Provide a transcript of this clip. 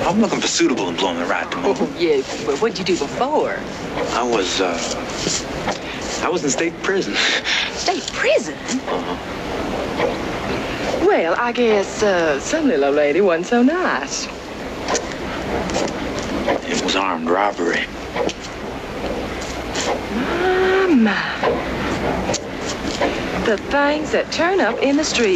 I'm looking for suitable employment right at the moment. Oh, yeah, but what'd you do before? I was in state prison. State prison? Uh-huh. Well, I guess some little old lady wasn't so nice. It was armed robbery. My. The things that turn up in the street.